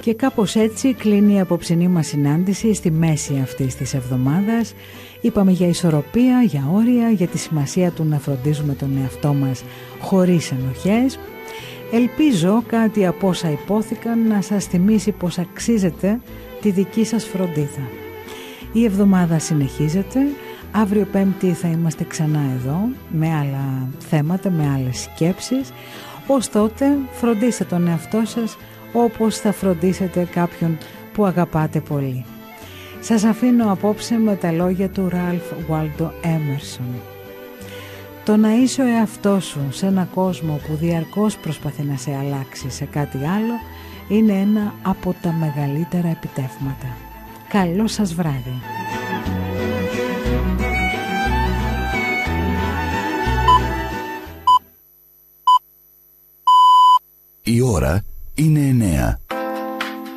Και κάπως έτσι κλείνει η απόψινή μας συνάντηση στη μέση αυτής της εβδομάδας. Είπαμε για ισορροπία, για όρια, για τη σημασία του να φροντίζουμε τον εαυτό μας χωρίς ενοχές. Ελπίζω κάτι από όσα υπόθηκαν να σας θυμίσει πως αξίζετε τη δική σας φροντίδα. Η εβδομάδα συνεχίζεται. Αύριο Πέμπτη θα είμαστε ξανά εδώ με άλλα θέματα, με άλλες σκέψεις. Ως τότε φροντίστε τον εαυτό σας όπως θα φροντίσετε κάποιον που αγαπάτε πολύ. Σας αφήνω απόψε με τα λόγια του Ralph Waldo Emerson. Το να είσαι ο εαυτός σου σε ένα κόσμο που διαρκώς προσπαθεί να σε αλλάξει σε κάτι άλλο είναι ένα από τα μεγαλύτερα επιτεύγματα. Καλό σας βράδυ. Η ώρα είναι 9.